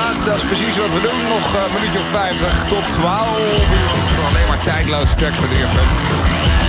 inderdaad. Dat is precies wat we doen. Nog een minuutje of 50 tot 12 uur. Alleen maar tijdloos tracks met 3FM.